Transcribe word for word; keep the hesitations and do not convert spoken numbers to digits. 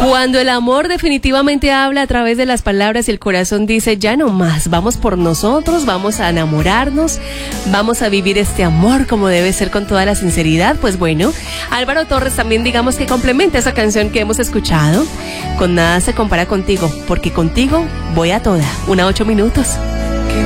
Cuando el amor definitivamente habla a través de las palabras y el corazón dice, ya no más, vamos por nosotros, vamos a enamorarnos, vamos a vivir este amor como debe ser con toda la sinceridad, pues bueno, Álvaro Torres también digamos que complementa esa canción que hemos escuchado, con Nada se compara contigo, porque contigo voy a toda, una ocho minutos.